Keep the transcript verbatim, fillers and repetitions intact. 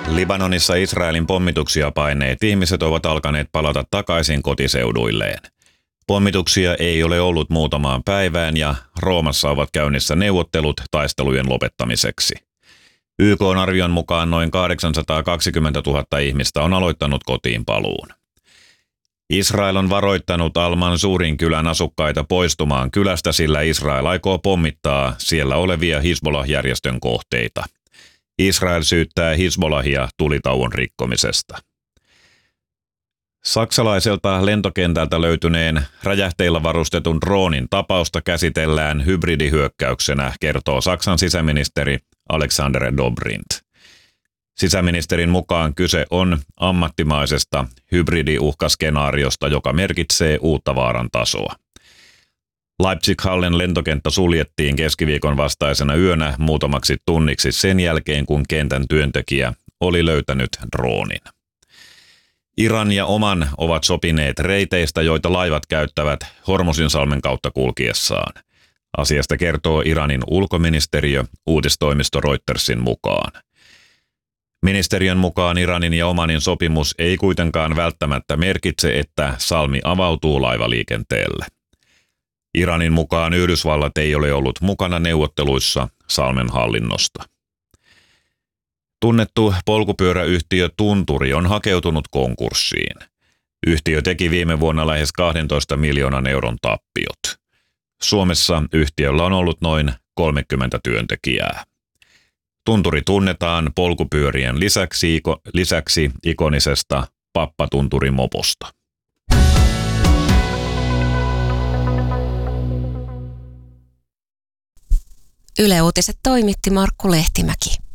Libanonissa Israelin pommituksia paineet ihmiset ovat alkaneet palata takaisin kotiseuduilleen. Pommituksia ei ole ollut muutamaan päivään ja Roomassa ovat käynnissä neuvottelut taistelujen lopettamiseksi. Y K:n arvion mukaan noin kahdeksansataakaksikymmentätuhatta ihmistä on aloittanut kotiin paluun. Israel on varoittanut Al-Mansurin kylän asukkaita poistumaan kylästä, sillä Israel aikoo pommittaa siellä olevia Hizbollah-järjestön kohteita. Israel syyttää Hizbollahia tulitauon rikkomisesta. Saksalaiselta lentokentältä löytyneen räjähteillä varustetun droonin tapausta käsitellään hybridihyökkäyksenä, kertoo Saksan sisäministeri Alexander Dobrindt. Sisäministerin mukaan kyse on ammattimaisesta hybridiuhkaskenaariosta, joka merkitsee uutta vaaran tasoa. Leipzig-Hallen lentokenttä suljettiin keskiviikon vastaisena yönä muutamaksi tunniksi sen jälkeen, kun kentän työntekijä oli löytänyt droonin. Iran ja Oman ovat sopineet reiteistä, joita laivat käyttävät Hormuzinsalmen kautta kulkiessaan. Asiasta kertoo Iranin ulkoministeriö uutistoimisto Reutersin mukaan. Ministeriön mukaan Iranin ja Omanin sopimus ei kuitenkaan välttämättä merkitse, että salmi avautuu laivaliikenteelle. Iranin mukaan Yhdysvallat ei ole ollut mukana neuvotteluissa salmen hallinnosta. Tunnettu polkupyöräyhtiö Tunturi on hakeutunut konkurssiin. Yhtiö teki viime vuonna lähes kahdentoista miljoonan euron tappiot. Suomessa yhtiöllä on ollut noin kolmekymmentä työntekijää. Tunturi tunnetaan polkupyörien lisäksi, lisäksi ikonisesta Pappa-Tunturin moposta. Yle Uutiset toimitti Markku Lehtimäki.